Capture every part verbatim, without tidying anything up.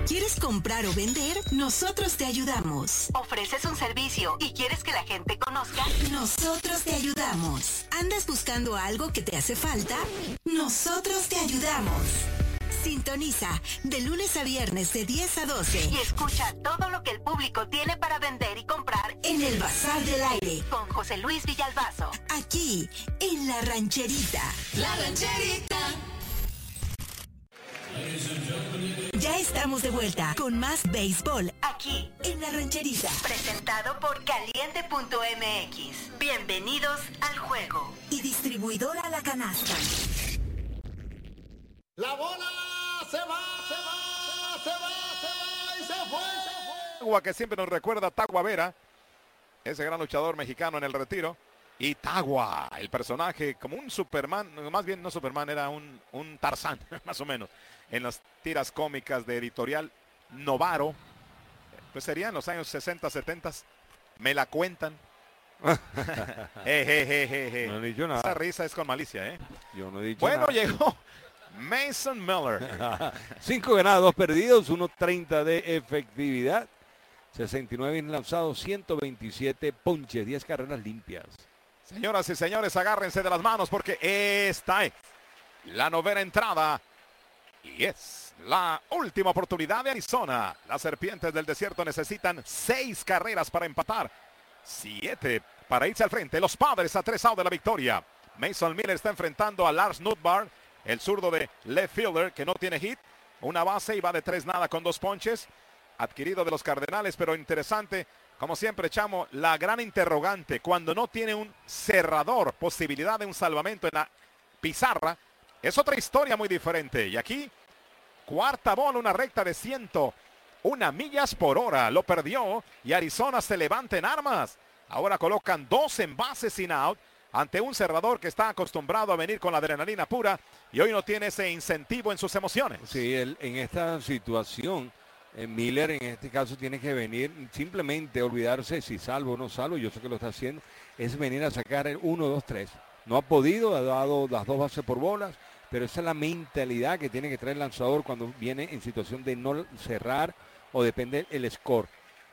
¿Quieres comprar o vender? Nosotros te ayudamos. ¿Ofreces un servicio y quieres que la gente conozca? Nosotros te ayudamos. ¿Andas buscando algo que te hace falta? Nosotros te ayudamos. Sintoniza de lunes a viernes de diez a doce y escucha todo lo que el público tiene para vender y comprar en el Bazar del Aire con José Luis Villalbazo. Aquí, en La Rancherita. La Rancherita. Ya estamos de vuelta con más béisbol aquí en La Rancherita. Presentado por Caliente punto M X. Bienvenidos al juego. Y distribuidora La Canasta. La bola se va, se va, se va, se va y se fue, se fue. Tagua, que siempre nos recuerda a Tagua Vera, ese gran luchador mexicano en el retiro. Y Tagua, el personaje como un Superman, más bien no Superman, era un, un Tarzán, más o menos, en las tiras cómicas de Editorial Novaro. Pues serían los años sesenta, setenta. Me la cuentan. je, je, je, je, je. No he dicho nada. Esa risa es con malicia, ¿eh? Yo no he dicho bueno, nada. llegó Mason Miller. Cinco ganados, dos perdidos, uno treinta de efectividad. sesenta y nueve lanzados, ciento veintisiete ponches, diez carreras limpias. Señoras y señores, agárrense de las manos porque esta es la novena entrada y es la última oportunidad de Arizona. Las Serpientes del Desierto necesitan seis carreras para empatar, siete para irse al frente. Los Padres a tres outs de la victoria. Mason Miller está enfrentando a Lars Nootbaar, el zurdo de left fielder que no tiene hit. Una base y va de tres nada con dos ponches. Adquirido de los Cardenales, pero interesante. Como siempre, Chamo, la gran interrogante, cuando no tiene un cerrador, posibilidad de un salvamento en la pizarra, es otra historia muy diferente. Y aquí, cuarta bola, una recta de ciento una millas por hora. Lo perdió y Arizona se levanta en armas. Ahora colocan dos envases sin out ante un cerrador que está acostumbrado a venir con la adrenalina pura y hoy no tiene ese incentivo en sus emociones. Sí, él, en esta situación, eh, Miller en este caso tiene que venir, simplemente olvidarse si salvo o no salvo, yo sé que lo está haciendo, es venir a sacar el uno, dos, tres. No ha podido, ha dado las dos bases por bolas, pero esa es la mentalidad que tiene que traer el lanzador cuando viene en situación de no cerrar o depende el score.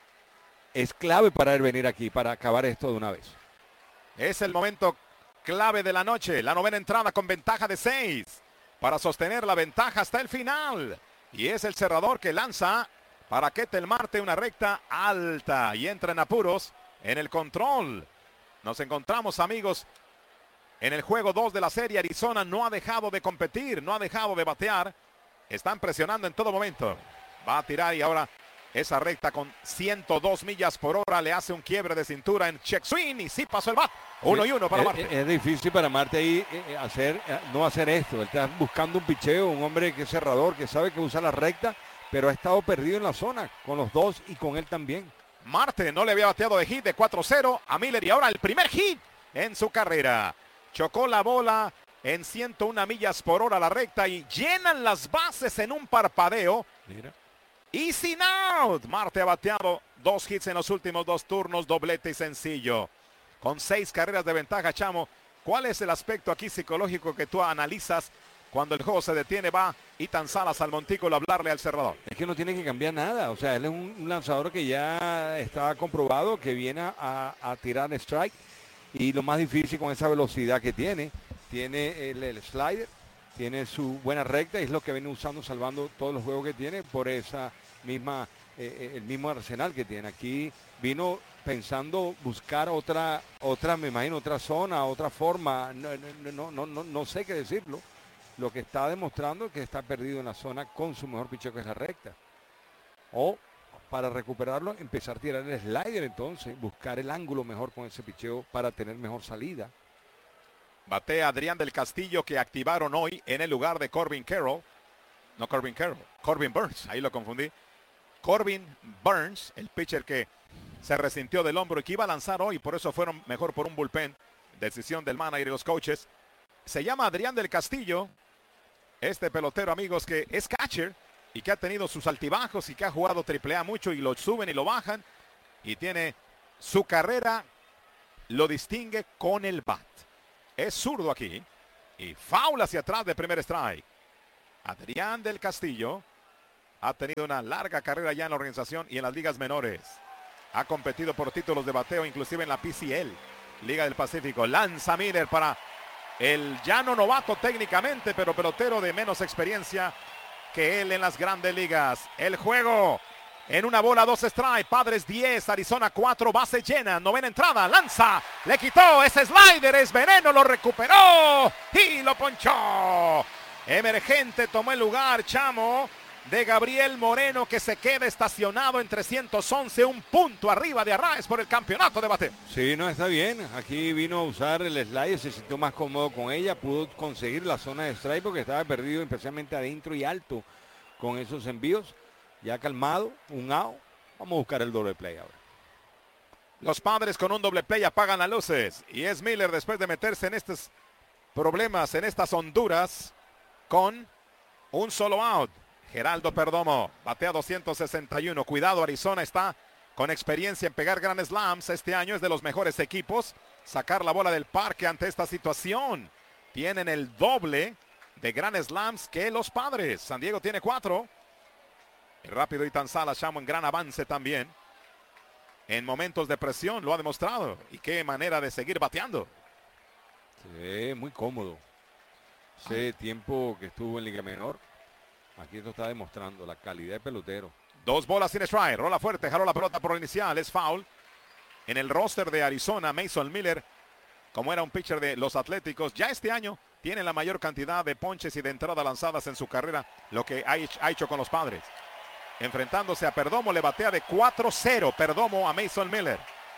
Es clave para él venir aquí, para acabar esto de una vez. Es el momento clave de la noche, la novena entrada con ventaja de seis para sostener la ventaja hasta el final. Y es el cerrador que lanza para Ketel Marte una recta alta y entra en apuros en el control. Nos encontramos, amigos, en el juego dos de la serie. Arizona no ha dejado de competir, no ha dejado de batear. Están presionando en todo momento. Va a tirar y ahora esa recta con ciento dos millas por hora le hace un quiebre de cintura en check swing y sí pasó el bat. Uno sí, y uno para es, Marte. Es, es difícil para Marte ahí eh, hacer, eh, no hacer esto. Él está buscando un picheo, un hombre que es cerrador, que sabe que usa la recta, pero ha estado perdido en la zona con los dos y con él también. Marte no le había bateado de hit de cuatro cero a Miller y ahora el primer hit en su carrera. Chocó la bola en ciento una millas por hora la recta y llenan las bases en un parpadeo. Mira. Y sin out, Marte ha bateado dos hits en los últimos dos turnos, doblete y sencillo. Con seis carreras de ventaja, Chamo, ¿cuál es el aspecto aquí psicológico que tú analizas cuando el juego se detiene? Va Ethan Salas al montículo a hablarle al cerrador. Es que no tiene que cambiar nada, o sea, él es un, un lanzador que ya está comprobado, que viene a, a tirar strike. Y lo más difícil con esa velocidad que tiene, tiene el, el slider, tiene su buena recta y es lo que viene usando, salvando todos los juegos que tiene por esa misma, eh, el mismo arsenal que tiene. Aquí vino pensando buscar otra, otra, me imagino, otra zona, otra forma, no, no, no, no, no sé qué decirlo. Lo que está demostrando es que está perdido en la zona con su mejor picheo, que es la recta. O para recuperarlo, empezar a tirar el slider entonces, buscar el ángulo mejor con ese picheo para tener mejor salida. Batea Adrián del Castillo, que activaron hoy en el lugar de Corbin Carroll. No Corbin Carroll, Corbin Burns, ahí lo confundí. Corbin Burns, el pitcher que se resintió del hombro y que iba a lanzar hoy, por eso fueron mejor por un bullpen. Decisión del manager y los coaches. Se llama Adrián del Castillo, este pelotero, amigos, que es catcher y que ha tenido sus altibajos y que ha jugado triple A mucho y lo suben y lo bajan. Y tiene su carrera, lo distingue con el bat. Es zurdo aquí y foul hacia atrás de primer strike. Adrián del Castillo Ha tenido una larga carrera ya en la organización y en las ligas menores. Ha competido por títulos de bateo, inclusive en la P C L, Liga del Pacífico. Lanza Miller para el ya no novato técnicamente, pero pelotero de menos experiencia que él en las grandes ligas. El juego en una bola, dos strike. Padres diez, Arizona cuatro, base llena, novena entrada. Lanza, le quitó ese slider, es veneno, lo recuperó y lo ponchó. Emergente tomó el lugar, chamo, de Gabriel Moreno, que se queda estacionado en trescientos once, un punto arriba de Arraez por el campeonato de bateo. Sí, no, está bien. Aquí vino a usar el slider, se sintió más cómodo con ella, pudo conseguir la zona de strike porque estaba perdido especialmente adentro y alto con esos envíos. Ya calmado, un out. Vamos a buscar el doble play ahora. Los Padres con un doble play apagan las luces. Y es Miller, después de meterse en estos problemas, en estas honduras, con un solo out. Geraldo Perdomo batea doscientos sesenta y uno. Cuidado, Arizona está con experiencia en pegar Grand Slams. Este año es de los mejores equipos. Sacar la bola del parque ante esta situación. Tienen el doble de Grand Slams que los Padres. San Diego tiene cuatro. El rápido Ethan Salas, chamo, en gran avance también. En momentos de presión lo ha demostrado. Y qué manera de seguir bateando. Sí, muy cómodo. Ese tiempo que estuvo en Liga Menor. Aquí esto está demostrando la calidad de pelotero. Dos bolas sin strike. Rola fuerte, jaló la pelota por inicial. Es foul. En el roster de Arizona, Mason Miller, como era un pitcher de los Atléticos, ya este año tiene la mayor cantidad de ponches y de entradas lanzadas en su carrera, lo que ha hecho con los Padres. Enfrentándose a Perdomo, le batea de cuatro cero Perdomo a Mason Miller.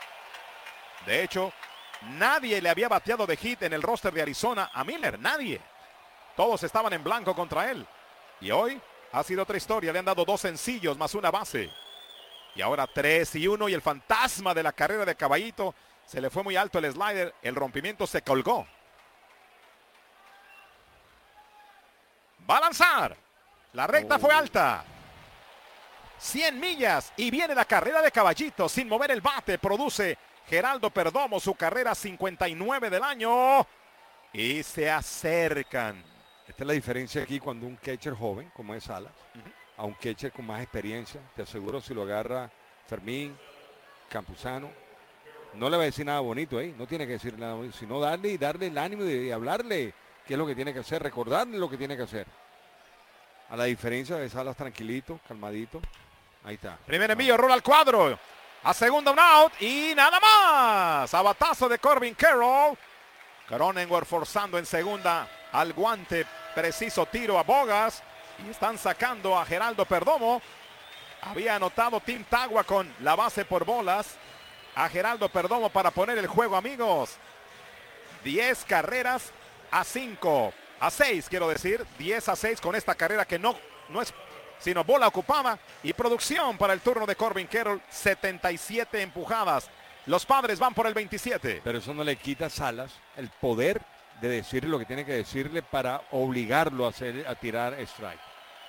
De hecho, nadie le había bateado de hit en el roster de Arizona a Miller. Nadie. Todos estaban en blanco contra él. Y hoy ha sido otra historia. Le han dado dos sencillos más una base. Y ahora tres y uno. Y el fantasma de la carrera de Caballito. Se le fue muy alto el slider. El rompimiento se colgó. Va a lanzar. La recta oh. fue alta. cien millas. Y viene la carrera de Caballito. Sin mover el bate. Produce Geraldo Perdomo su carrera cincuenta y nueve del año. Y se acercan. Esta es la diferencia aquí cuando un catcher joven, como es Salas, uh-huh. a un catcher con más experiencia. Te aseguro si lo agarra Fermín, Campuzano, no le va a decir nada bonito ahí, no tiene que decir nada bonito, sino darle y darle el ánimo de, de hablarle qué es lo que tiene que hacer, recordarle lo que tiene que hacer. A la diferencia de Salas tranquilito, calmadito. Ahí está. Primer envío, ah. rola al cuadro. A segunda un out y nada más. A batazo de Corbin Carroll. Cronenworth forzando en segunda al guante, preciso tiro a Bogas. Y están sacando a Geraldo Perdomo. Había anotado Tim Tagua con la base por bolas. A Geraldo Perdomo para poner el juego, amigos. diez carreras a cinco. A seis, quiero decir. diez a seis con esta carrera que no, no es sino bola ocupada. Y producción para el turno de Corbin Carroll. setenta y siete empujadas. Los Padres van por el veintisiete. Pero eso no le quita a Salas el poder de decirle lo que tiene que decirle para obligarlo a, hacer, a tirar strike.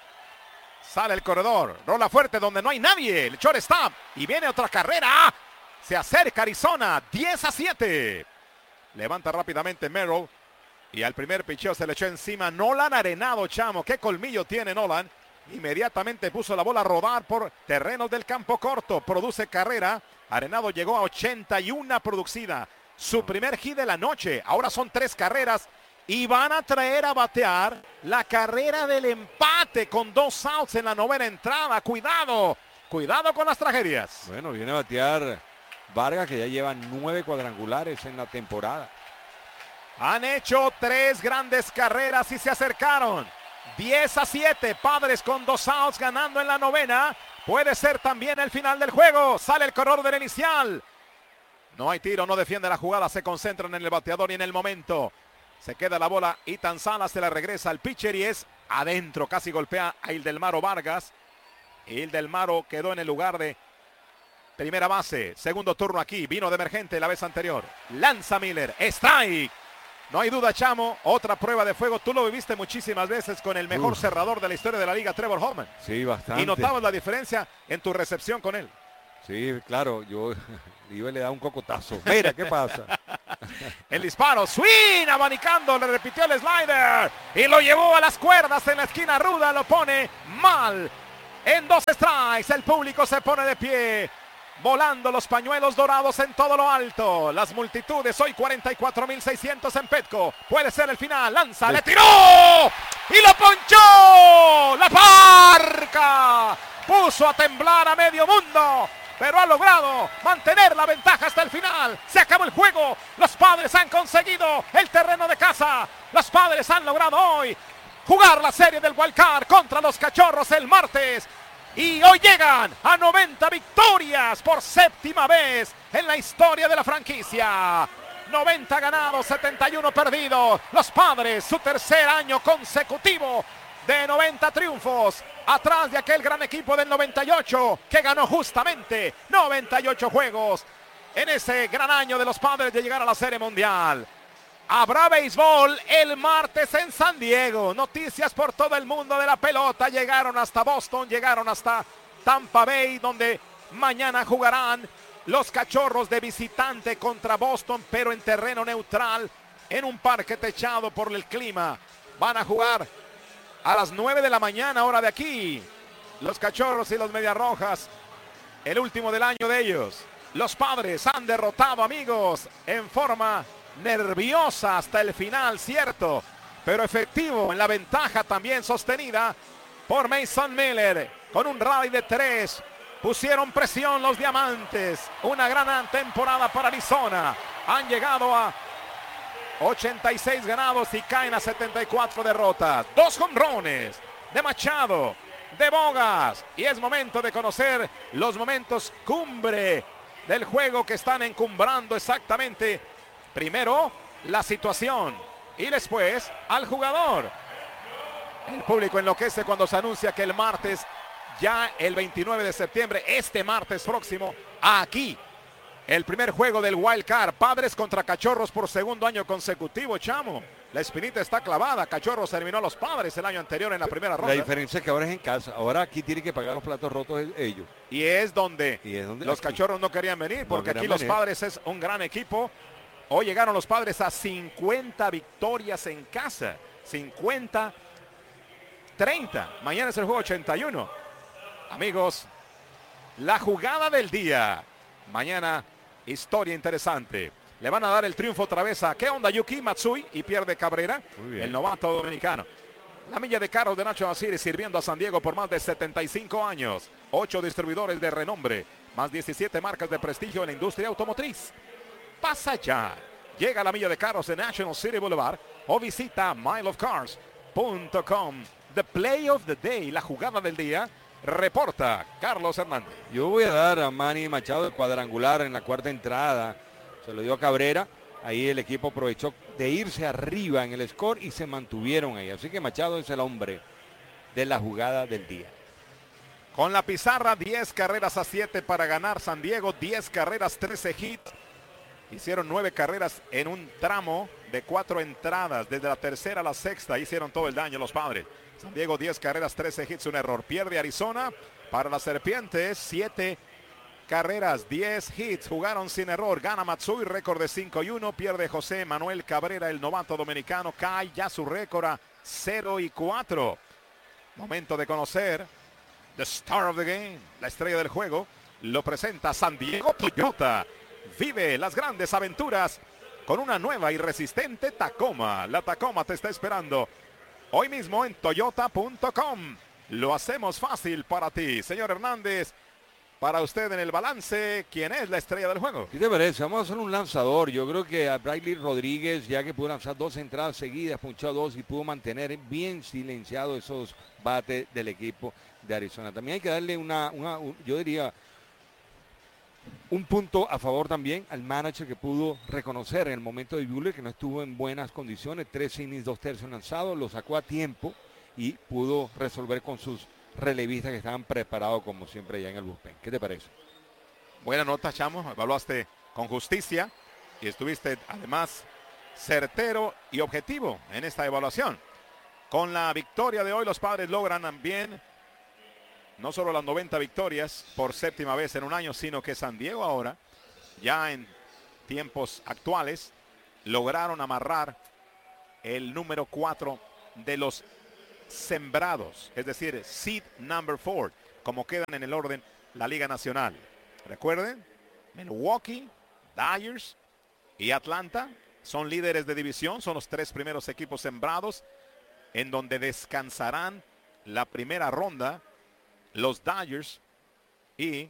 Sale el corredor, rola fuerte donde no hay nadie, el shortstop y viene otra carrera. Se acerca Arizona, diez a siete. Levanta rápidamente Merrill y al primer picheo se le echó encima Nolan Arenado, chamo. Qué colmillo tiene Nolan. Inmediatamente puso la bola a rodar por terrenos del campo corto. Produce carrera. Arenado llegó a ochenta y uno producida. Su primer hit de la noche. Ahora son tres carreras. Y van a traer a batear la carrera del empate con dos outs en la novena entrada. Cuidado. Cuidado con las tragedias. Bueno, viene a batear Vargas, que ya lleva nueve cuadrangulares en la temporada. Han hecho tres grandes carreras y se acercaron. diez a siete. Padres con dos outs ganando en la novena. Puede ser también el final del juego. Sale el corredor del inicial. No hay tiro, no defiende la jugada. Se concentran en el bateador y en el momento. Se queda la bola. Ethan Salas se la regresa al pitcher y es adentro. Casi golpea a Ildelmaro Vargas. Ildelmaro quedó en el lugar de primera base. Segundo turno aquí. Vino de emergente la vez anterior. Lanza Miller. Strike. No hay duda, chamo, otra prueba de fuego. Tú lo viviste muchísimas veces con el mejor Uf. cerrador de la historia de la liga, Trevor Hoffman. Sí, bastante. Y notabas la diferencia en tu recepción con él. Sí, claro, yo iba y le da un cocotazo. Mira, ¿qué pasa? El disparo, swing, abanicando, le repitió el slider y lo llevó a las cuerdas en la esquina ruda, lo pone mal. en dos strikes. El público se pone de pie. Volando los pañuelos dorados en todo lo alto. Las multitudes, hoy cuarenta y cuatro mil seiscientos en Petco. Puede ser el final, lanza, le tiró y lo ponchó. La Parca puso a temblar a medio mundo, pero ha logrado mantener la ventaja hasta el final. Se acabó el juego. Los Padres han conseguido el terreno de casa. Los Padres han logrado hoy jugar la serie del Wild Card contra los Cachorros el martes. Y hoy llegan a noventa victorias por séptima vez en la historia de la franquicia. noventa ganados, setenta y uno perdidos. Los Padres, su tercer año consecutivo de noventa triunfos. Atrás de aquel gran equipo del noventa y ocho que ganó justamente noventa y ocho juegos. En ese gran año de los Padres de llegar a la Serie Mundial. Habrá béisbol el martes en San Diego. Noticias por todo el mundo de la pelota. Llegaron hasta Boston, llegaron hasta Tampa Bay, donde mañana jugarán los Cachorros de visitante contra Boston, pero en terreno neutral, en un parque techado por el clima. Van a jugar a las nueve de la mañana, hora de aquí. Los Cachorros y los Medias Rojas, el último del año de ellos. Los Padres han derrotado, amigos, en forma nerviosa hasta el final, cierto, pero efectivo en la ventaja también sostenida por Mason Miller. Con un rally de tres, pusieron presión los Diamantes. Una gran temporada para Arizona. Han llegado a ochenta y seis ganados y caen a setenta y cuatro derrotas. Dos jonrones de Machado, de Bogas. Y es momento de conocer los momentos cumbre del juego que están encumbrando exactamente. Primero, la situación y después al jugador. El público enloquece cuando se anuncia que el martes, ya el veintinueve de septiembre, este martes próximo, aquí, el primer juego del Wild Card. Padres contra Cachorros por segundo año consecutivo, chamo. La espinita está clavada. Cachorros eliminó a los Padres el año anterior en la primera ronda. La diferencia es que ahora es en casa. Ahora aquí tienen que pagar los platos rotos ellos. Y es donde, y es donde los aquí. Cachorros no querían venir, porque no aquí venir. los Padres es un gran equipo. Hoy llegaron los Padres a cincuenta victorias en casa. cincuenta treinta. Mañana es el juego ochenta y uno. Amigos, la jugada del día. Mañana, historia interesante. Le van a dar el triunfo otra vez a ¿qué onda? Yuki Matsui y pierde Cabrera, el novato dominicano. La milla de carros de Nacho Asiri sirviendo a San Diego por más de setenta y cinco años. Ocho distribuidores de renombre, más diecisiete marcas de prestigio en la industria automotriz. Pasa ya. Llega la milla de carros de National City Boulevard o visita mile of cars punto com. The play of the day, la jugada del día, reporta Carlos Hernández. Yo voy a dar a Manny Machado el cuadrangular en la cuarta entrada. Se lo dio a Cabrera. Ahí el equipo aprovechó de irse arriba en el score y se mantuvieron ahí. Así que Machado es el hombre de la jugada del día. Con la pizarra, diez carreras a siete para ganar San Diego. diez carreras, trece hits. Hicieron nueve carreras en un tramo de cuatro entradas. Desde la tercera a la sexta hicieron todo el daño los Padres. San Diego, diez carreras, trece hits, un error. Pierde Arizona. Para las Serpientes, siete carreras, diez hits. Jugaron sin error. Gana Matsui, récord de cinco y uno. Pierde José Manuel Cabrera, el novato dominicano. Cae ya su récord a cero y cuatro. Momento de conocer the star of the game, la estrella del juego. Lo presenta San Diego Toyota. Vive las grandes aventuras con una nueva y resistente Tacoma. La Tacoma te está esperando hoy mismo en toyota punto com. Lo hacemos fácil para ti. Señor Hernández, para usted en el balance, ¿quién es la estrella del juego? ¿Qué te parece? Vamos a hacer un lanzador. Yo creo que a Bradley Rodríguez, ya que pudo lanzar dos entradas seguidas, punchó dos y pudo mantener bien silenciado esos bates del equipo de Arizona. También hay que darle una, una un, yo diría, un punto a favor también al manager que pudo reconocer en el momento de Buehler que no estuvo en buenas condiciones. Tres innings, dos tercios lanzados, lo sacó a tiempo y pudo resolver con sus relevistas que estaban preparados como siempre ya en el bullpen. ¿Qué te parece? Buena nota, Chamo. Evaluaste con justicia y estuviste además certero y objetivo en esta evaluación. Con la victoria de hoy, los Padres logran también no solo las noventa victorias por séptima vez en un año, sino que San Diego ahora, ya en tiempos actuales, lograron amarrar el número cuatro de los sembrados, es decir, seed number four, como quedan en el orden la Liga Nacional. Recuerden, Milwaukee, Dodgers y Atlanta son líderes de división, son los tres primeros equipos sembrados, en donde descansarán la primera ronda los Dodgers y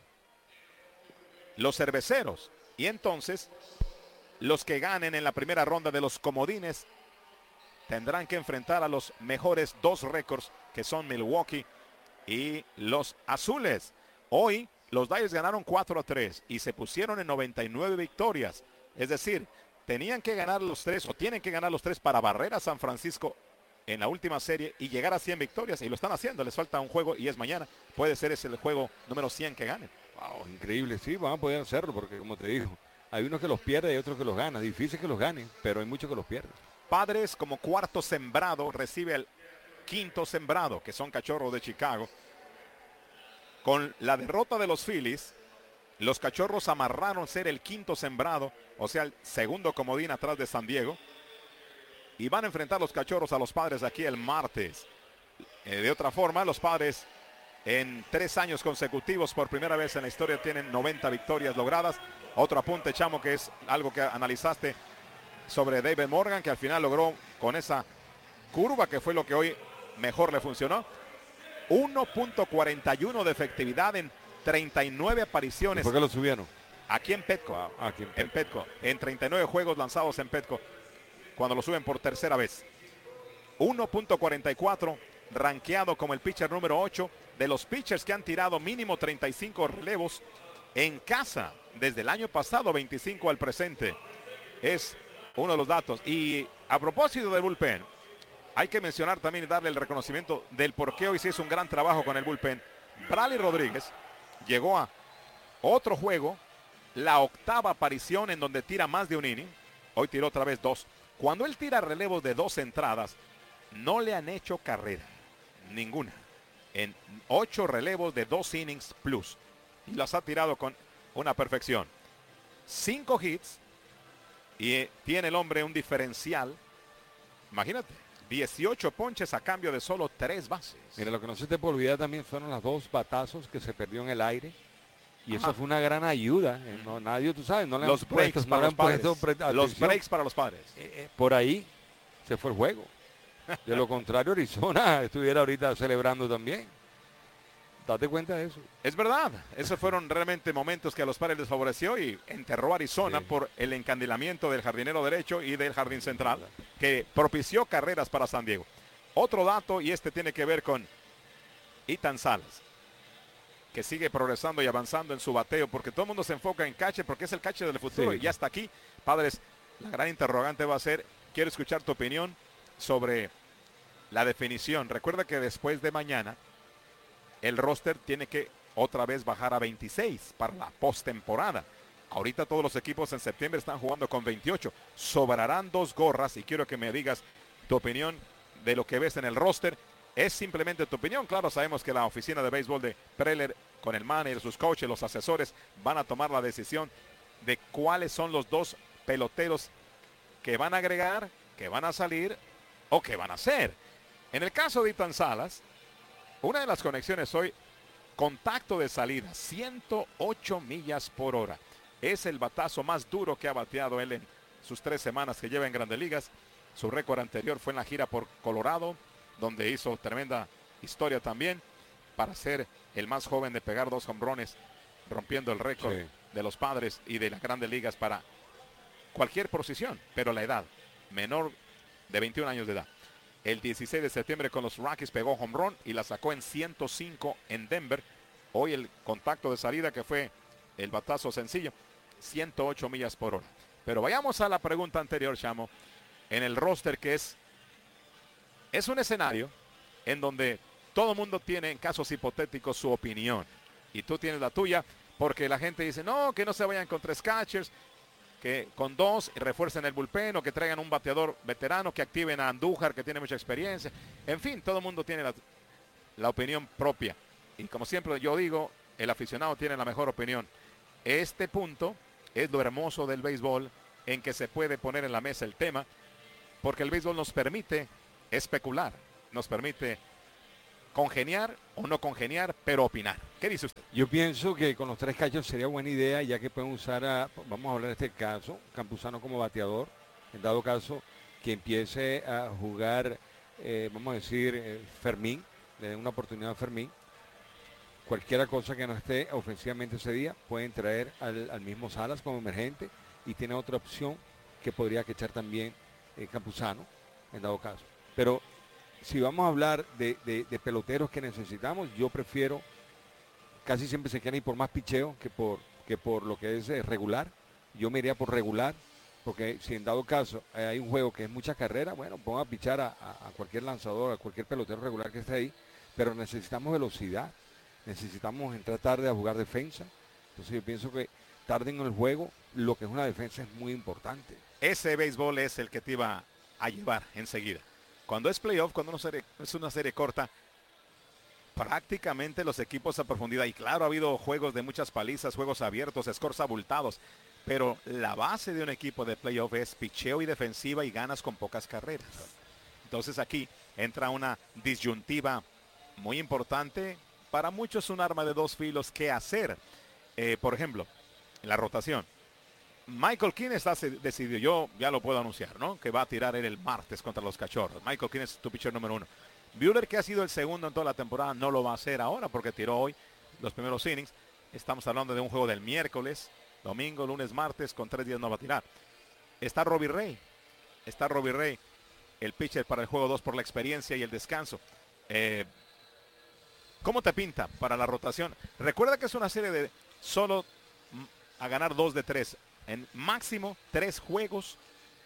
los Cerveceros. Y entonces, los que ganen en la primera ronda de los comodines tendrán que enfrentar a los mejores dos récords, que son Milwaukee y los Azules. Hoy los Dodgers ganaron cuatro a tres y se pusieron en noventa y nueve victorias. Es decir, tenían que ganar los tres o tienen que ganar los tres para barrer a San Francisco en la última serie y llegar a cien victorias. Y lo están haciendo. Les falta un juego y es mañana. Puede ser ese el juego número cien que ganen. Wow, increíble. Sí, van a poder hacerlo porque, como te digo, hay unos que los pierde y otros que los gana. Difícil que los ganen, pero hay muchos que los pierden. Padres, como cuarto sembrado, recibe el quinto sembrado, que son Cachorros de Chicago. Con la derrota de los Phillies, los Cachorros amarraron ser el quinto sembrado, o sea, el segundo comodín atrás de San Diego. Y van a enfrentar los Cachorros a los Padres aquí el martes. Eh, de otra forma, los Padres en tres años consecutivos, por primera vez en la historia, tienen noventa victorias logradas. Otro apunte, Chamo, que es algo que analizaste sobre David Morgan, que al final logró con esa curva, que fue lo que hoy mejor le funcionó. uno punto cuarenta y uno de efectividad en treinta y nueve apariciones. ¿Por qué lo subieron? Aquí en Petco. Wow, aquí en Petco. En Petco. En treinta y nueve juegos lanzados en Petco, cuando lo suben por tercera vez. uno punto cuarenta y cuatro, rankeado como el pitcher número ocho de los pitchers que han tirado mínimo treinta y cinco relevos en casa desde el año pasado, veinticinco al presente. Es uno de los datos. Y a propósito del bullpen, hay que mencionar también y darle el reconocimiento del por qué hoy sí es un gran trabajo con el bullpen. Bradley Rodríguez llegó a otro juego, la octava aparición en donde tira más de un inning. Hoy tiró otra vez dos. Cuando él tira relevos de dos entradas, no le han hecho carrera, ninguna. En ocho relevos de dos innings plus. Y las ha tirado con una perfección. Cinco hits y eh, tiene el hombre un diferencial. Imagínate. dieciocho ponches a cambio de solo tres bases. Mira, lo que no se te puede olvidar también fueron los dos batazos que se perdió en el aire. Y Ajá. eso fue una gran ayuda. Eh, no, nadie, tú sabes, no le Los han breaks puesto, para no le los han puesto padres. pre- Los atención. breaks para los Padres. Eh, eh, por ahí se fue el juego. De lo contrario, Arizona estuviera ahorita celebrando también. Date cuenta de eso. Es verdad, esos fueron realmente momentos que a los Padres les favoreció y enterró a Arizona Sí. por el encandilamiento del jardinero derecho y del jardín central, que propició carreras para San Diego. Otro dato, y este tiene que ver con Ethan Salas, que sigue progresando y avanzando en su bateo, porque todo el mundo se enfoca en catcher, porque es el catcher del futuro, Sí. y ya está aquí. Padres, la gran interrogante va a ser, quiero escuchar tu opinión sobre la definición. Recuerda que después de mañana, el roster tiene que otra vez bajar a veintiséis para la postemporada. Ahorita todos los equipos en septiembre están jugando con veintiocho. Sobrarán dos gorras y quiero que me digas tu opinión de lo que ves en el roster. Es simplemente tu opinión. Claro, sabemos que la oficina de béisbol de Preller, con el manager, sus coaches, los asesores, van a tomar la decisión de cuáles son los dos peloteros que van a agregar, que van a salir o que van a hacer. En el caso de Ethan Salas, una de las conexiones hoy, contacto de salida, ciento ocho millas por hora. Es el batazo más duro que ha bateado él en sus tres semanas que lleva en Grandes Ligas. Su récord anterior fue en la gira por Colorado, donde hizo tremenda historia también para ser el más joven de pegar dos jonrones, rompiendo el récord Sí. de los Padres y de las Grandes Ligas para cualquier posición, pero la edad, menor de veintiún años de edad. El dieciséis de septiembre con los Rockies pegó home run y la sacó en ciento cinco en Denver. Hoy el contacto de salida, que fue el batazo sencillo, ciento ocho millas por hora. Pero vayamos a la pregunta anterior, Chamo. En el roster, que es, es un escenario en donde todo el mundo tiene, en casos hipotéticos, su opinión. Y tú tienes la tuya, porque la gente dice, no, que no se vayan con tres catchers, que con dos refuercen el bullpen, o que traigan un bateador veterano, que activen a Andújar, que tiene mucha experiencia. En fin, todo el mundo tiene la, la opinión propia. Y como siempre yo digo, el aficionado tiene la mejor opinión. Este punto es lo hermoso del béisbol, en que se puede poner en la mesa el tema, porque el béisbol nos permite especular, nos permite congeniar o no congeniar, pero opinar. ¿Qué dice usted? Yo pienso que con los tres catchers sería buena idea, ya que pueden usar, a, vamos a hablar de este caso, Campuzano como bateador, en dado caso que empiece a jugar, eh, vamos a decir, eh, Fermín, le den una oportunidad a Fermín. Cualquiera cosa que no esté ofensivamente ese día, pueden traer al, al mismo Salas como emergente y tiene otra opción que podría echar también eh, Campuzano, en dado caso. Pero si vamos a hablar de, de, de peloteros que necesitamos, yo prefiero, casi siempre se quieren ir por más picheo que por, que por lo que es eh, regular. Yo me iría por regular, porque si en dado caso eh, hay un juego que es mucha carrera, bueno, ponga a pichar a, a, a cualquier lanzador, a cualquier pelotero regular que esté ahí, pero necesitamos velocidad, necesitamos entrar tarde a jugar defensa. Entonces yo pienso que tarde en el juego, lo que es una defensa es muy importante. Ese béisbol es el que te iba a llevar enseguida. Cuando es playoff, cuando una serie, es una serie corta, prácticamente los equipos a profundidad. Y claro, ha habido juegos de muchas palizas, juegos abiertos, scores abultados. Pero la base de un equipo de playoff es picheo y defensiva y ganas con pocas carreras. Entonces aquí entra una disyuntiva muy importante. Para muchos un arma de dos filos. ¿Qué hacer? Eh, por ejemplo, en la rotación. Michael King está decidido, yo ya lo puedo anunciar, ¿no? Que va a tirar él el martes contra los Cachorros. Michael King es tu pitcher número uno. Buehler, que ha sido el segundo en toda la temporada, no lo va a hacer ahora porque tiró hoy los primeros innings. Estamos hablando de un juego del miércoles, domingo, lunes, martes, con tres días no va a tirar. Está Robbie Ray. Está Robbie Ray, el pitcher para el juego dos por la experiencia y el descanso. Eh, ¿Cómo te pinta para la rotación? Recuerda que es una serie de solo a ganar dos de tres. En máximo tres juegos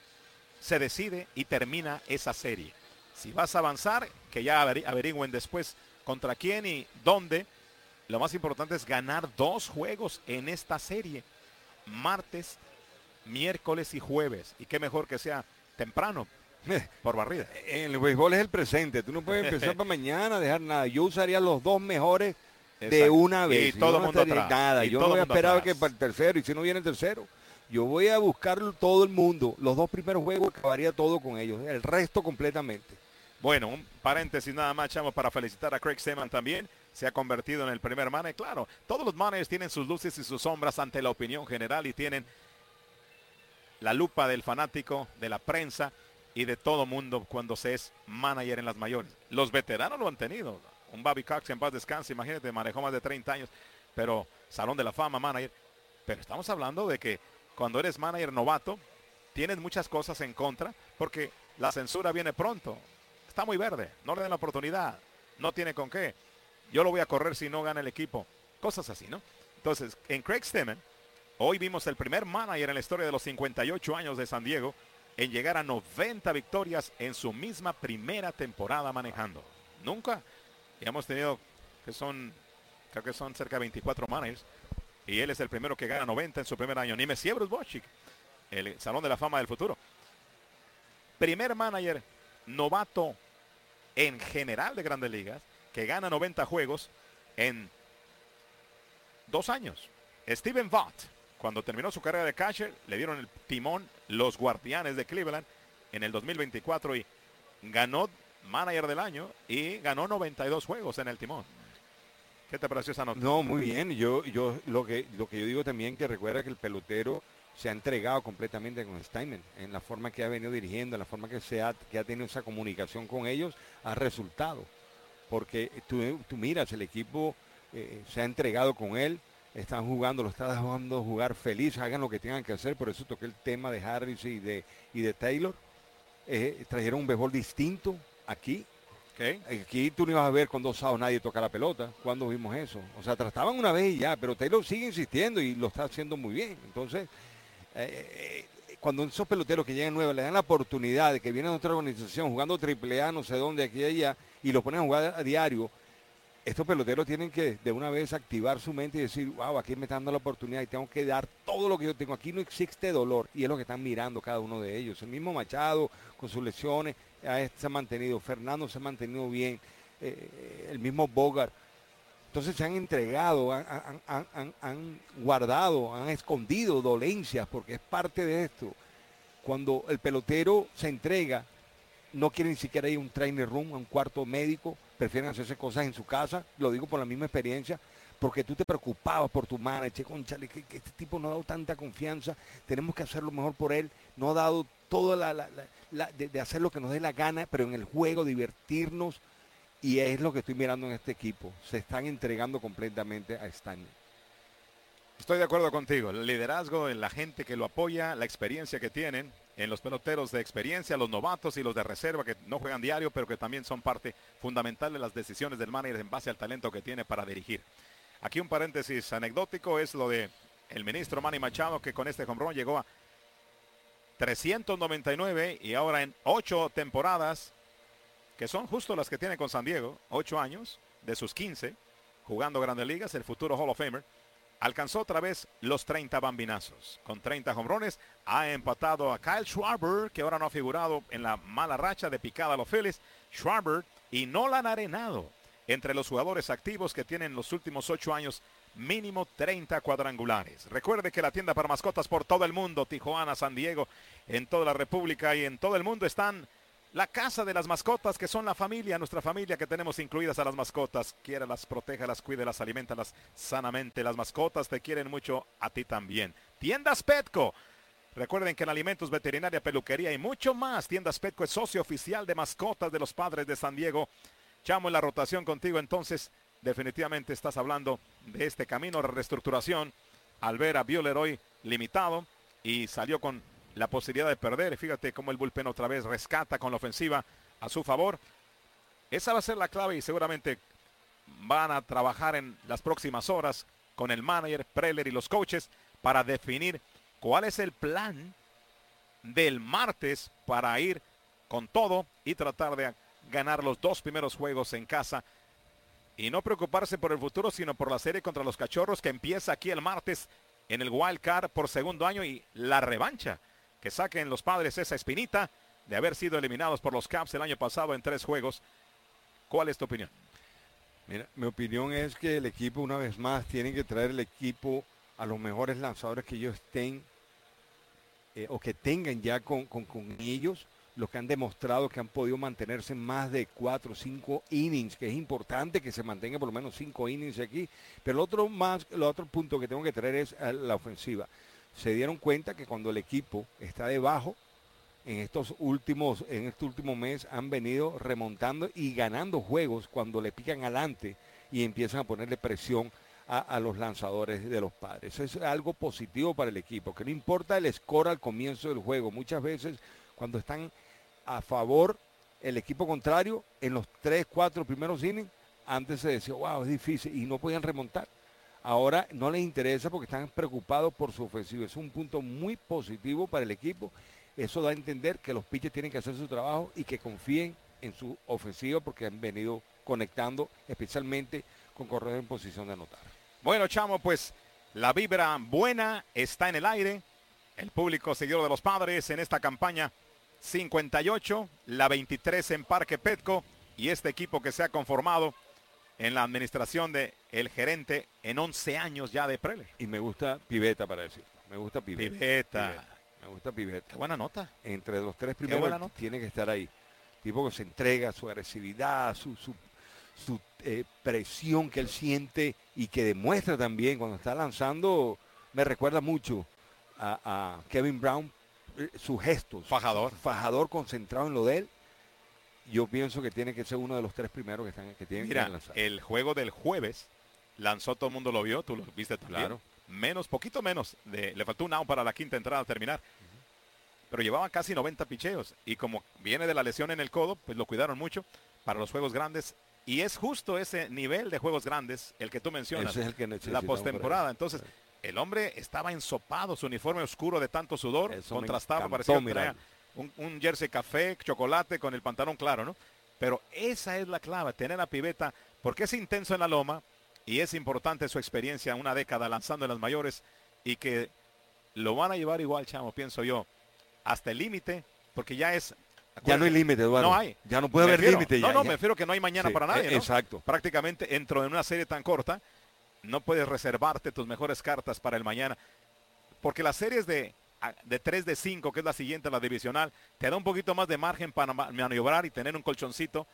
se decide y termina esa serie. Si vas a avanzar, que ya averigüen después contra quién y dónde. Lo más importante es ganar dos juegos en esta serie. Martes, miércoles y jueves. Y qué mejor que sea temprano, por barrida. En el béisbol es el presente. Tú no puedes empezar para mañana, dejar nada. Yo usaría los dos mejores de Exacto. una vez. Y todo el no mundo atrás. Nada. Y yo no voy a esperar atrás. que para el tercero. Y si no viene el tercero, yo voy a buscar todo el mundo. Los dos primeros juegos acabaría todo con ellos. El resto completamente. Bueno, un paréntesis nada más, chamos, para felicitar a Craig Stammen también. Se ha convertido en el primer manager. Claro, todos los managers tienen sus luces y sus sombras ante la opinión general y tienen la lupa del fanático, de la prensa y de todo mundo cuando se es manager en las mayores. Los veteranos lo han tenido. Un Bobby Cox en paz descanse, imagínate, manejó más de treinta años, pero Salón de la Fama, manager. Pero estamos hablando de que cuando eres manager novato, tienes muchas cosas en contra porque la censura viene pronto. Está muy verde, no le den la oportunidad, no tiene con qué. Yo lo voy a correr si no gana el equipo. Cosas así, ¿no? Entonces, en Craig Stammen, hoy vimos el primer manager en la historia de los cincuenta y ocho años de San Diego en llegar a noventa victorias en su misma primera temporada manejando. Nunca hemos tenido, que son, creo que son cerca de veinticuatro managers, y él es el primero que gana noventa en su primer año. Ni Messier Bruce Bochy, el Salón de la Fama del futuro. Primer manager novato en general de Grandes Ligas que gana noventa juegos en dos años. Stephen Vaught, cuando terminó su carrera de catcher, le dieron el timón los Guardianes de Cleveland en el dos mil veinticuatro y ganó manager del año y ganó noventa y dos juegos en el timón. ¿Qué te pareció esa nota? No, muy bien. Yo, yo lo que lo que yo digo también, que recuerda que el pelotero se ha entregado completamente con Stammen en la forma que ha venido dirigiendo, en la forma que se ha, que ha tenido esa comunicación con ellos, ha resultado. Porque tú, tú miras, el equipo eh, se ha entregado con él, están jugando, lo está dejando jugar feliz, hagan lo que tengan que hacer. Por eso toqué el tema de Harris y de, y de Taylor. Eh, trajeron un béisbol distinto aquí. Okay. Aquí tú no ibas a ver con dos outs nadie toca la pelota. ¿Cuándo vimos eso? O sea, trataban una vez y ya, pero Taylor sigue insistiendo y lo está haciendo muy bien. Entonces, eh, eh, cuando esos peloteros que llegan nuevos le dan la oportunidad de que vienen a otra organización jugando triple A, no sé dónde, aquí y allá, y lo ponen a jugar a diario, estos peloteros tienen que de una vez activar su mente y decir, wow, aquí me están dando la oportunidad y tengo que dar todo lo que yo tengo. Aquí no existe dolor, y es lo que están mirando cada uno de ellos. El mismo Machado con sus lesiones se ha mantenido, Fernando se ha mantenido bien, eh, el mismo Bogart. Entonces se han entregado, han, han, han, han, han guardado, han escondido dolencias, porque es parte de esto. Cuando el pelotero se entrega, no quiere ni siquiera ir a un training room, a un cuarto médico, prefieren hacerse cosas en su casa, lo digo por la misma experiencia, porque tú te preocupabas por tu manager, conchale, que, que este tipo no ha dado tanta confianza, tenemos que hacer lo mejor por él, no ha dado todo la, la, la, la de, de hacer lo que nos dé la gana, pero en el juego divertirnos, y es lo que estoy mirando en este equipo, se están entregando completamente a Stanley. Estoy de acuerdo contigo, el liderazgo en la gente que lo apoya, la experiencia que tienen, en los peloteros de experiencia, los novatos y los de reserva que no juegan diario, pero que también son parte fundamental de las decisiones del manager en base al talento que tiene para dirigir. Aquí un paréntesis anecdótico es lo de el ministro Manny Machado, que con este home run llegó a trescientos noventa y nueve y ahora en ocho temporadas, que son justo las que tiene con San Diego, ocho años de sus quince, jugando Grandes Ligas, el futuro Hall of Famer, alcanzó otra vez los treinta bambinazos. Con treinta home runs, ha empatado a Kyle Schwarber, que ahora no ha figurado en la mala racha de picada a los Phillies. Schwarber y Nolan Arenado, entre los jugadores activos que tienen los últimos ocho años mínimo treinta cuadrangulares. Recuerde que la tienda para mascotas por todo el mundo, Tijuana, San Diego, en toda la República y en todo el mundo están la casa de las mascotas, que son la familia, nuestra familia que tenemos incluidas a las mascotas. Quiera las proteja, las cuide, las alimenta, las sanamente. Las mascotas te quieren mucho, a ti también. Tiendas Petco. Recuerden que en alimentos, veterinaria, peluquería y mucho más, Tiendas Petco es socio oficial de mascotas de los Padres de San Diego. Chamo, en la rotación contigo, entonces definitivamente estás hablando de este camino de reestructuración al ver a Buehler hoy limitado y salió con la posibilidad de perder. Fíjate cómo el bullpen otra vez rescata con la ofensiva a su favor. Esa va a ser la clave y seguramente van a trabajar en las próximas horas con el manager, Preller y los coaches para definir cuál es el plan del martes para ir con todo y tratar de ganar los dos primeros juegos en casa y no preocuparse por el futuro, sino por la serie contra los Cachorros que empieza aquí el martes en el Wild Card por segundo año y la revancha. Que saquen los Padres esa espinita de haber sido eliminados por los Cubs el año pasado en tres juegos. ¿Cuál es tu opinión? Mira, mi opinión es que el equipo, una vez más, tiene que traer el equipo a los mejores lanzadores que ellos estén eh, o que tengan ya con, con, con ellos, los que han demostrado que han podido mantenerse más de cuatro o cinco innings, que es importante que se mantenga por lo menos cinco innings aquí. Pero el otro, más, el otro punto que tengo que traer es la ofensiva. Se dieron cuenta que cuando el equipo está debajo, en estos últimos, en este último mes han venido remontando y ganando juegos cuando le pican adelante y empiezan a ponerle presión a, a los lanzadores de los Padres. Eso es algo positivo para el equipo, que no importa el score al comienzo del juego. Muchas veces cuando están a favor el equipo contrario, en los tres, cuatro primeros innings, antes se decía, wow, es difícil y no podían remontar. Ahora no les interesa porque están preocupados por su ofensiva. Es un punto muy positivo para el equipo. Eso da a entender que los pitchers tienen que hacer su trabajo y que confíen en su ofensiva porque han venido conectando especialmente con corredores en posición de anotar. Bueno, Chamo, pues la vibra buena está en el aire. El público seguidor de los Padres en esta campaña cincuenta y ocho, la veintitrés en Parque Petco y este equipo que se ha conformado en la administración de el gerente en once años ya de Preller. Y me gusta Pivetta para decir. Me gusta Pivetta. Pivetta. Pivetta. Me gusta Pivetta. Qué buena nota. Entre los tres primeros tiene que estar ahí. Tipo que se entrega, su agresividad, su, su, su eh, presión que él siente y que demuestra también cuando está lanzando. Me recuerda mucho a, a Kevin Brown, eh, sus gestos. Fajador. Fajador concentrado en lo de él. Yo pienso que tiene que ser uno de los tres primeros que están que tienen Mira, que lanzar. El juego del jueves lanzó, todo el mundo lo vio, tú lo viste también. Claro. Menos, poquito menos, de, le faltó un out para la quinta entrada a terminar. Uh-huh. Pero llevaba casi noventa picheos y como viene de la lesión en el codo, pues lo cuidaron mucho para los juegos grandes. Y es justo ese nivel de juegos grandes el que tú mencionas, ese es el que la postemporada. Entonces, el hombre estaba ensopado, su uniforme oscuro de tanto sudor, Eso contrastado, encantó, parecía que traía mirando. Un, un jersey café, chocolate con el pantalón claro, ¿no? Pero esa es la clave, tener a Pivetta, porque es intenso en la loma y es importante su experiencia, una década lanzando en las mayores y que lo van a llevar igual, Chamo, pienso yo, hasta el límite, porque ya es... Ya no hay límite, Eduardo. No hay. Ya no puede Me haber refiero- límite. No, ya, no, ya. me refiero que no hay mañana Sí, para nadie, eh, ¿no? Exacto. Prácticamente dentro de una serie tan corta, no puedes reservarte tus mejores cartas para el mañana, porque las series de... de tres de cinco, que es la siguiente, la divisional, te da un poquito más de margen para ma- maniobrar y tener un colchoncito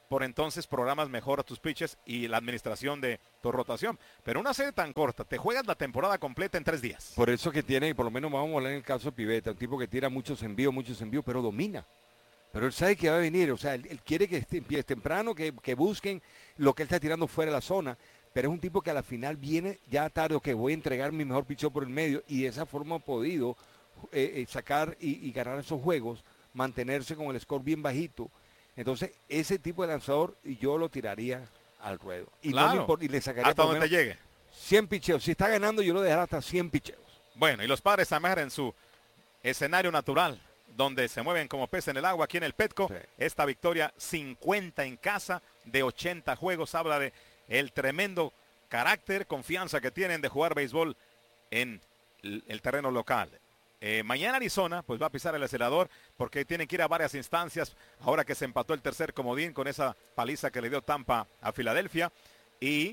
por entonces programas mejor a tus pitches y la administración de tu rotación. Pero una serie tan corta, te juegas la temporada completa en tres días. Por eso que tiene, por lo menos vamos a hablar en el caso de Pivetta, un tipo que tira muchos envíos, muchos envíos, pero domina. Pero él sabe que va a venir, o sea, él, él quiere que esté, empiece temprano, que, que busquen lo que él está tirando fuera de la zona, pero es un tipo que a la final viene ya tarde, o que voy a entregar mi mejor picheo por el medio, y de esa forma ha podido eh, eh, sacar y, y ganar esos juegos, mantenerse con el score bien bajito. Entonces, ese tipo de lanzador, yo lo tiraría al ruedo. Y, claro, no me y le sacaría hasta donde te llegue. cien picheos. Si está ganando, yo lo dejaré hasta cien picheos. Bueno, y los Padres San en su escenario natural, donde se mueven como pez en el agua, aquí en el Petco. Sí. Esta victoria cincuenta en casa de ochenta juegos, habla de el tremendo carácter, confianza que tienen de jugar béisbol en el terreno local. Eh, mañana Arizona pues va a pisar el acelerador porque tienen que ir a varias instancias ahora que se empató el tercer comodín con esa paliza que le dio Tampa a Filadelfia. Y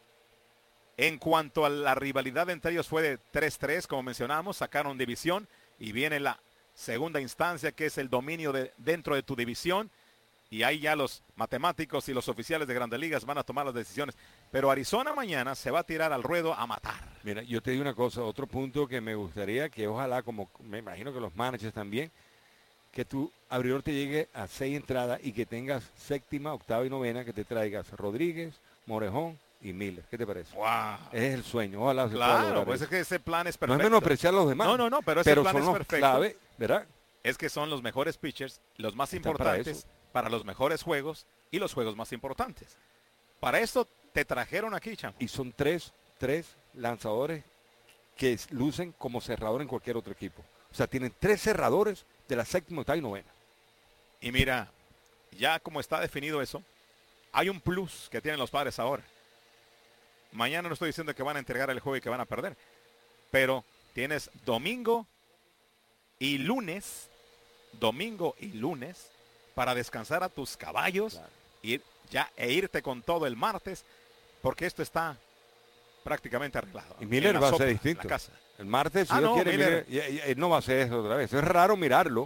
en cuanto a la rivalidad entre ellos fue de tres tres, como mencionamos, sacaron división y viene la segunda instancia que es el dominio de dentro de tu división. Y ahí ya los matemáticos y los oficiales de Grandes Ligas van a tomar las decisiones. Pero Arizona mañana se va a tirar al ruedo a matar. Mira, yo te digo una cosa, otro punto que me gustaría que ojalá, como me imagino que los managers también, que tu abridor te llegue a seis entradas y que tengas séptima, octava y novena, que te traigas Rodríguez, Morejón y Miller. ¿Qué te parece? Wow. Es el sueño. Ojalá se claro, pueda lograr pues eso. es que ese plan es perfecto. No es menospreciar a los demás. No, no, no, pero ese pero plan son es los perfecto. Clave, ¿verdad? Es que son los mejores pitchers, los más Están importantes para, para los mejores juegos y los juegos más importantes. Para esto te trajeron aquí, Chamo. Y son tres, tres lanzadores que lucen como cerrador en cualquier otro equipo. O sea, tienen tres cerradores de la séptima, octava y novena. Y mira, ya como está definido eso, hay un plus que tienen los Padres ahora. Mañana no estoy diciendo que van a entregar el juego y que van a perder, pero tienes domingo y lunes, domingo y lunes, para descansar a tus caballos, claro. ir ya e irte con todo el martes, porque esto está prácticamente arreglado. Y Miller va a ser distinto. El martes, si ah, Dios no, quiere, Miller. Miller, y, y, y no va a ser eso otra vez. Es raro mirarlo.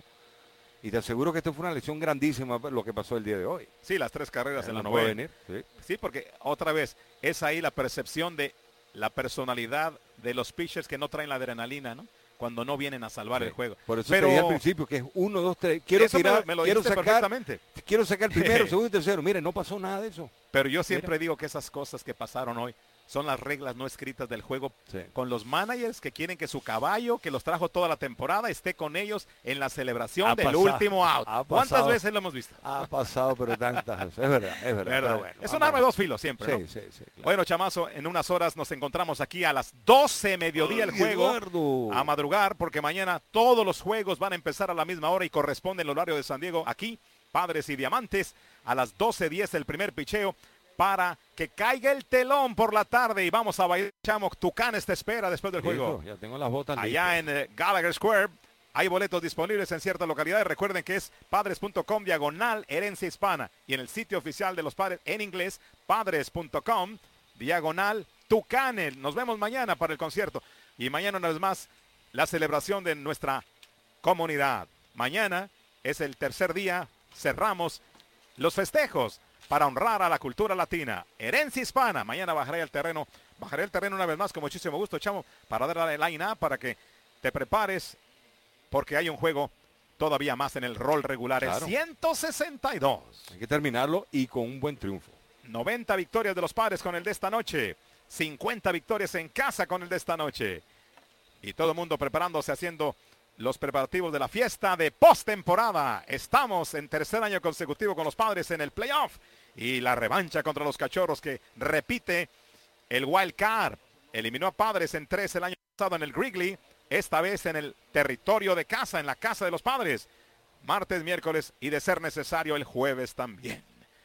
Y te aseguro que esto fue una lesión grandísima lo que pasó el día de hoy. Sí, las tres carreras Él en la no novena. Venir, sí. sí, porque otra vez es ahí la percepción de la personalidad de los pitchers que no traen la adrenalina, ¿no? Cuando no vienen a salvar sí. el juego. Por eso Pero te dije al principio que es uno, dos, tres. Quiero eso tirar, me, me lo quiero dijiste sacar, perfectamente. quiero sacar primero, segundo y tercero. Mire, no pasó nada de eso. Pero yo siempre Mira. digo que esas cosas que pasaron hoy son las reglas no escritas del juego, sí. con los managers que quieren que su caballo, que los trajo toda la temporada, esté con ellos en la celebración ha del pasado, último out. ¿Cuántas pasado, veces lo hemos visto? Ha pasado, pero tantas veces. Es verdad, es verdad. verdad. Bueno, es un arma de dos filos siempre, sí, ¿no? Sí, sí, claro. Bueno, Chamazo, en unas horas nos encontramos aquí a las doce mediodía el juego. Eduardo. A madrugar, porque mañana todos los juegos van a empezar a la misma hora y corresponde el horario de San Diego. Aquí, Padres y Diamantes, a las doce diez el primer picheo, para que caiga el telón por la tarde y vamos a bailar, Chamo. Tucanes te espera después del juego. Listo, ya tengo las botas allá listas. en eh, Gallagher Square. Hay boletos disponibles en ciertas localidades. Recuerden que es padres punto com diagonal herencia hispana. Y en el sitio oficial de los Padres en inglés, padres punto com diagonal Tucanes. Nos vemos mañana para el concierto. Y mañana una vez más la celebración de nuestra comunidad. Mañana es el tercer día. Cerramos los festejos para honrar a la cultura latina. Herencia hispana. Mañana bajaré el terreno. Bajaré el terreno una vez más con muchísimo gusto, Chamo, para darle el line-up para que te prepares, porque hay un juego todavía más en el rol regular. Claro. El ciento sesenta y dos. Hay que terminarlo y con un buen triunfo. noventa victorias de los Padres con el de esta noche. cincuenta victorias en casa con el de esta noche. Y todo el mundo preparándose, haciendo los preparativos de la fiesta de postemporada. Estamos en tercer año consecutivo con los Padres en el playoff. Y la revancha contra los Cachorros, que repite el wild card. Eliminó a Padres en tres el año pasado en el Wrigley. Esta vez en el territorio de casa, en la casa de los Padres. Martes, miércoles y de ser necesario el jueves también.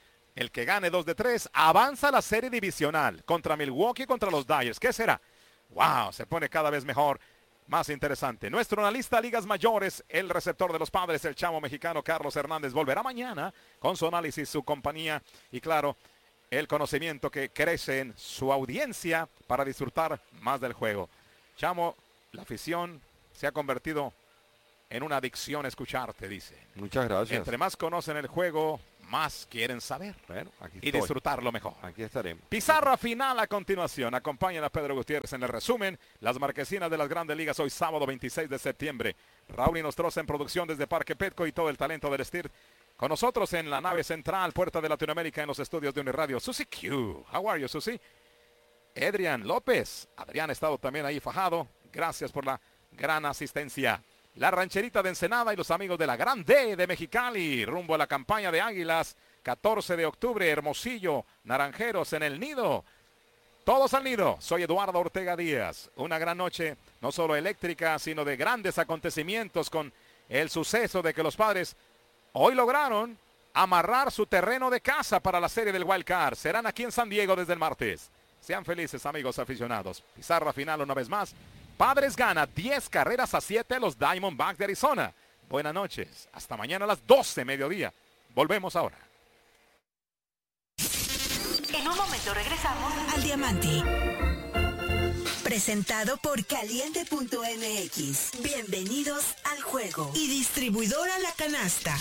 El que gane dos de tres avanza a la serie divisional contra Milwaukee y contra los Dodgers. ¿Qué será? ¡Wow! Se pone cada vez mejor. Más interesante. Nuestro analista Ligas Mayores, el receptor de los Padres, el chamo mexicano Carlos Hernández, volverá mañana con su análisis, su compañía y, claro, el conocimiento que crece en su audiencia para disfrutar más del juego. Chamo, la afición se ha convertido en una adicción a escucharte, dice. Muchas gracias. Entre más conocen el juego, más quieren saber. Bueno, aquí y estoy. disfrutarlo mejor. Aquí estaremos. Pizarra final a continuación. Acompañan a Pedro Gutiérrez en el resumen. Las marquesinas de las Grandes Ligas hoy sábado veintiséis de septiembre. Raúl Inostroza en producción desde Parque Petco y todo el talento del S T I R. Con nosotros en la nave central, Puerta de Latinoamérica en los estudios de Uniradio. Susi Q. How are you, Susi? Adrián López. Adrián ha estado también ahí fajado. Gracias por la gran asistencia. La rancherita de Ensenada y los amigos de la Gran D de Mexicali. Rumbo a la campaña de Águilas. catorce de octubre, Hermosillo, Naranjeros en el Nido. Todos al nido. Soy Eduardo Ortega Díaz. Una gran noche, no solo eléctrica, sino de grandes acontecimientos con el suceso de que los Padres hoy lograron amarrar su terreno de casa para la serie del Wild Card. Serán aquí en San Diego desde el martes. Sean felices, amigos aficionados. Pizarra final una vez más. Padres gana diez carreras a siete a los Diamondbacks de Arizona. Buenas noches. Hasta mañana a las doce mediodía. Volvemos ahora. En un momento regresamos al Diamante. Presentado por Caliente punto M X. Bienvenidos al juego. Y distribuidora La Canasta.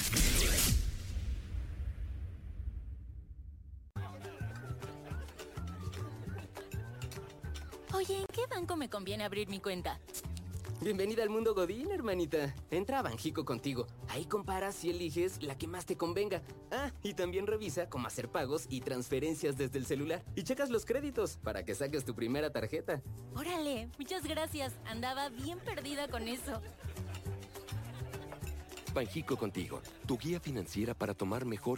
Oye, ¿en qué banco me conviene abrir mi cuenta? Bienvenida al mundo Godín, hermanita. Entra a Banjico contigo. Ahí comparas y eliges la que más te convenga. Ah, y también revisa cómo hacer pagos y transferencias desde el celular. Y checas los créditos para que saques tu primera tarjeta. Órale, muchas gracias. Andaba bien perdida con eso. Banjico contigo, tu guía financiera para tomar mejores